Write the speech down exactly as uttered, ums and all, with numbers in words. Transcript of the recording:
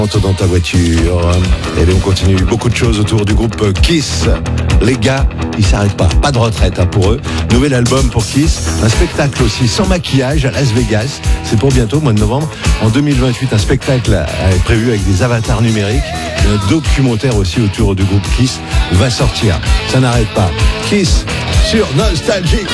Dans ta voiture. Et bien on continue, beaucoup de choses autour du groupe Kiss. Les gars, ils s'arrêtent pas, pas de retraite hein, pour eux. Nouvel album pour Kiss, un spectacle aussi sans maquillage à Las Vegas. C'est pour bientôt, au mois de novembre. En deux mille vingt-huit, un spectacle est prévu avec des avatars numériques. Et un documentaire aussi autour du groupe Kiss va sortir. Ça n'arrête pas. Kiss sur Nostalgie.